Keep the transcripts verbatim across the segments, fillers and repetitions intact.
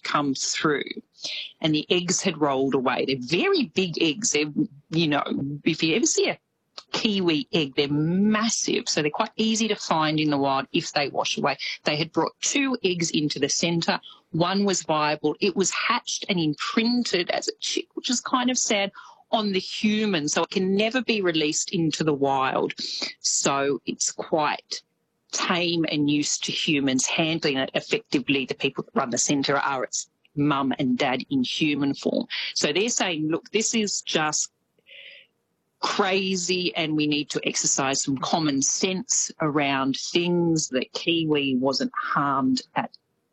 come through and the eggs had rolled away. They're very big eggs. They're, you know, if you ever see a kiwi egg, they're massive, so they're quite easy to find in the wild if they wash away. They had brought two eggs into the centre. One was viable. It was hatched and imprinted as a chick, which is kind of sad, on the human, so it can never be released into the wild. So it's quite tame and used to humans handling it effectively. The people that run the centre are its mum and dad in human form. So they're saying, look, this is just crazy and we need to exercise some common sense around things. That kiwi wasn't harmed at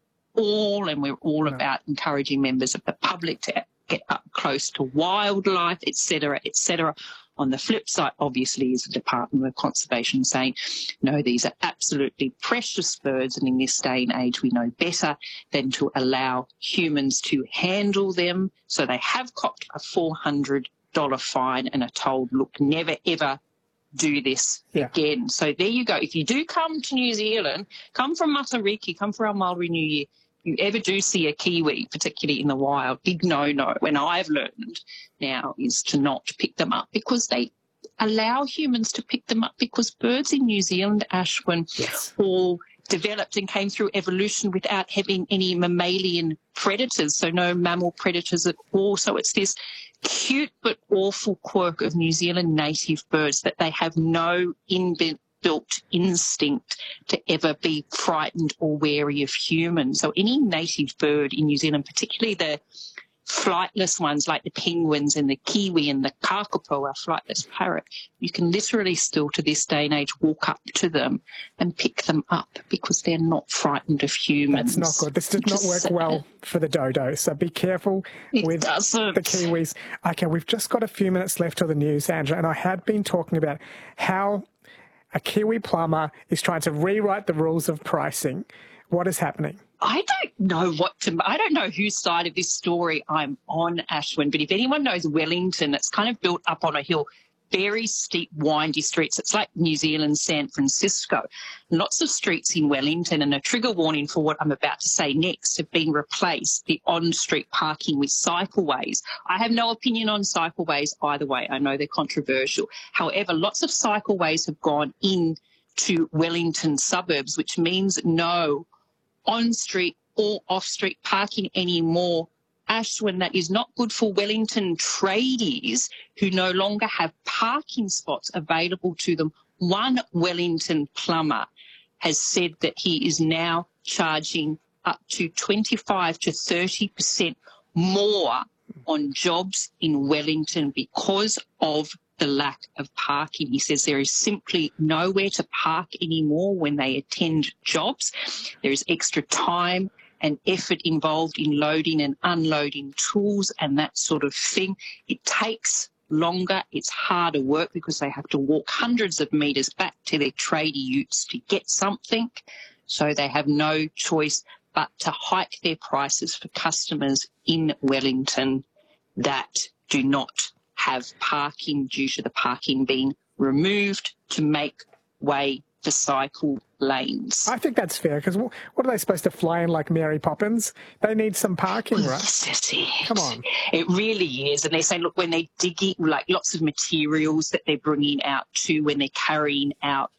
all, and we're all no. about encouraging members of the public to get up close to wildlife, et cetera, et cetera. On the flip side, obviously, is the Department of Conservation saying, no, these are absolutely precious birds, and in this day and age we know better than to allow humans to handle them. So they have copped a four hundred dollars fine and are told, look, never, ever do this yeah. again. So there you go. If you do come to New Zealand, come from Matariki, come for our Māori New Year, you ever do see a kiwi, particularly in the wild, big no-no, when I've learned now, is to not pick them up, because they allow humans to pick them up, because birds in New Zealand, Ashwin, yes. all developed and came through evolution without having any mammalian predators, so no mammal predators at all. So it's this cute but awful quirk of New Zealand native birds that they have no inbuilt built instinct to ever be frightened or wary of humans. So any native bird in New Zealand, particularly the flightless ones like the penguins and the kiwi and the kakapo, our flightless parrot, you can literally still to this day and age walk up to them and pick them up because they're not frightened of humans. That's not good. This did not work well for the dodo, so be careful it with doesn't. the kiwis. Okay, we've just got a few minutes left of the news, Angela, and I had been talking about how a kiwi plumber is trying to rewrite the rules of pricing. What is happening? I don't know what to, I don't know whose side of this story I'm on, Ashwin, but if anyone knows Wellington, it's kind of built up on a hill, very steep, windy streets. It's like New Zealand, San Francisco. Lots of streets in Wellington, and a trigger warning for what I'm about to say next, have been replaced, the on-street parking, with cycleways. I have no opinion on cycleways either way. I know they're controversial. However, lots of cycleways have gone into Wellington suburbs, which means no on-street or off-street parking anymore. Ashwin, that is not good for Wellington tradies who no longer have parking spots available to them. One Wellington plumber has said that he is now charging up to twenty-five to thirty percent more on jobs in Wellington because of the lack of parking. He says there is simply nowhere to park anymore when they attend jobs. There is extra time and effort involved in loading and unloading tools and that sort of thing. It takes longer. It's harder work because they have to walk hundreds of metres back to their tradie utes to get something. So they have no choice but to hike their prices for customers in Wellington that do not have parking due to the parking being removed to make way for cycle lanes. I think that's fair, because what are they supposed to fly in like Mary Poppins? They need some parking, well, right? Yes, it is. Come on. It really is. And they say, look, when they're digging, like lots of materials that they're bringing out too, when they're carrying out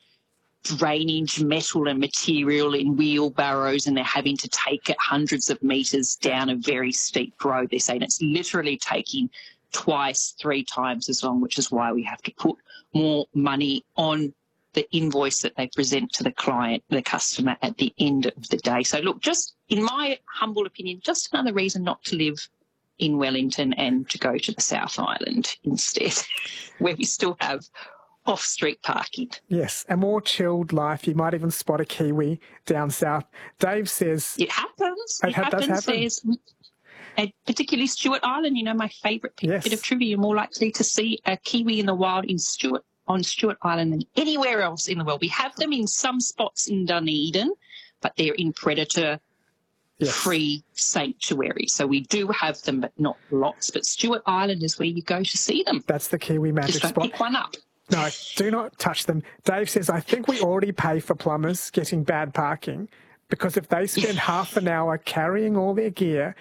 drainage metal and material in wheelbarrows and they're having to take it hundreds of metres down a very steep road, they're saying it's literally taking twice, three times as long, which is why we have to put more money on the invoice that they present to the client, the customer, at the end of the day. So, look, just in my humble opinion, just another reason not to live in Wellington and to go to the South Island instead, where we still have off-street parking. Yes, a more chilled life. You might even spot a kiwi down south. Dave says... It happens. It, it ha- happens. does happen. There's, and particularly Stewart Island, you know, my favourite yes. bit of trivia. You're more likely to see a kiwi in the wild in Stewart on Stewart Island than anywhere else in the world. We have them in some spots in Dunedin, but they're in predator-free yes. sanctuary. So we do have them, but not lots. But Stewart Island is where you go to see them. That's the kiwi magic Just don't spot. pick one up. No, do not touch them. Dave says, I think we already pay for plumbers getting bad parking, because if they spend half an hour carrying all their gear